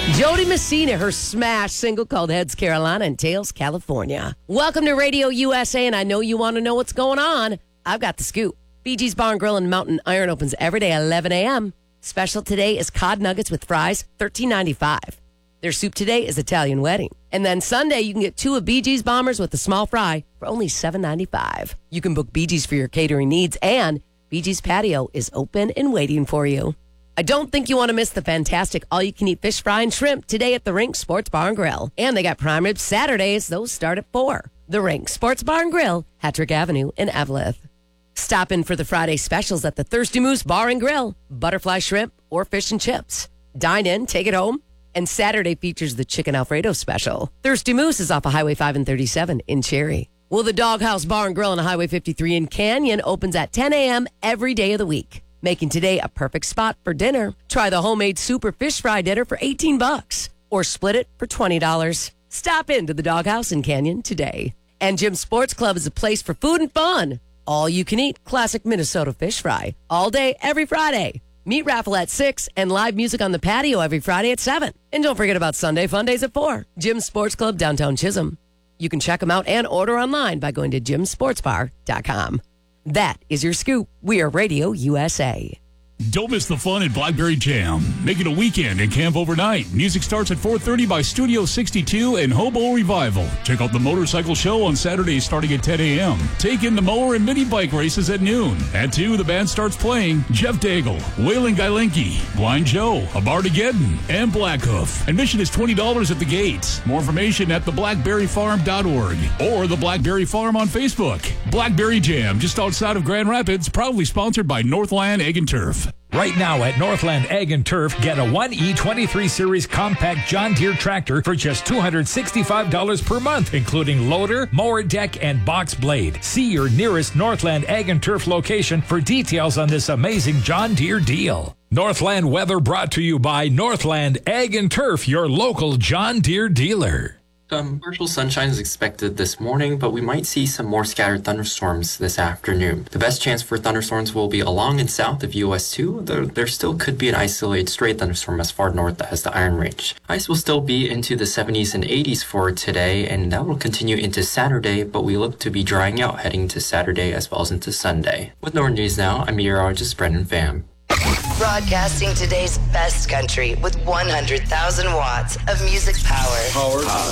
Jody Messina, her smash single called Heads Carolina and Tails California. Welcome to Radio USA, and I know you want to know what's going on. I've got the scoop. Bee Gees Bar and Grill in Mountain Iron opens every day at 11 a.m. Special today is cod nuggets with fries, $13.95. Their soup today is Italian wedding. And then Sunday, you can get 2 of Bee Gees Bombers with a small fry for only $7.95. You can book Bee Gees for your catering needs, and Bee Gees Patio is open and waiting for you. I don't think you want to miss the fantastic all-you-can-eat fish fry and shrimp today at the Rink Sports Bar and Grill. And they got prime rib Saturdays. Those start at 4. The Rink Sports Bar and Grill, Hattrick Avenue in Eveleth. Stop in for the Friday specials at the Thirsty Moose Bar and Grill. Butterfly shrimp or fish and chips. Dine in, take it home. And Saturday features the Chicken Alfredo special. Thirsty Moose is off of Highway 5 and 37 in Cherry. Well, the Doghouse Bar and Grill on Highway 53 in Canyon opens at 10 a.m. every day of the week, making today a perfect spot for dinner. Try the homemade super fish fry dinner for $18 or split it for $20. Stop into the Doghouse in Canyon today. And Jim Sports Club is a place for food and fun. All you can eat classic Minnesota fish fry all day, every Friday. Meat raffle at 6 and live music on the patio every Friday at 7. And don't forget about Sunday fun days at 4. Jim Sports Club, downtown Chisholm. You can check them out and order online by going to jimsportsbar.com. That is your scoop. We are Radio USA. Don't miss the fun at Blackberry Jam. Make it a weekend and camp overnight. Music starts at 4:30 by Studio 62 and Hobo Revival. Check out the motorcycle show on Saturdays starting at 10 a.m. Take in the mower and mini bike races at noon. At 2, the band starts playing Jeff Daigle, Waylon Gailenki, Blind Joe, Abartageddon, and Blackhoof. Admission is $20 at the gates. More information at theblackberryfarm.org or the Blackberry Farm on Facebook. Blackberry Jam, just outside of Grand Rapids, proudly sponsored by Northland Egg and Turf. Right now at Northland Ag and Turf, get a 1E23 Series compact John Deere tractor for just $265 per month, including loader, mower deck, and box blade. See your nearest Northland Ag and Turf location for details on this amazing John Deere deal. Northland weather brought to you by Northland Ag and Turf, your local John Deere dealer. Partial sunshine is expected this morning, but we might see some more scattered thunderstorms this afternoon. The best chance for thunderstorms will be along and south of US 2, though there still could be an isolated stray thunderstorm as far north as the Iron Range. Ice will still be into the 70s and 80s for today, and that will continue into Saturday, but we look to be drying out heading to Saturday as well as into Sunday. With Northern News Now, I'm meteorologist Brendan Pham. Broadcasting today's best country with 100,000 watts of music power.